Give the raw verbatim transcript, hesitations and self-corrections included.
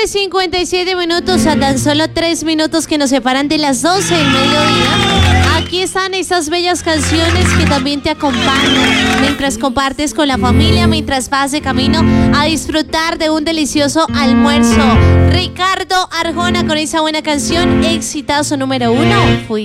cincuenta y siete minutos, a tan solo tres minutos que nos separan de las doce del mediodía. Aquí están esas bellas canciones que también te acompañan mientras compartes con la familia, mientras vas de camino a disfrutar de un delicioso almuerzo. Ricardo Arjona con esa buena canción, exitazo número uno. Fui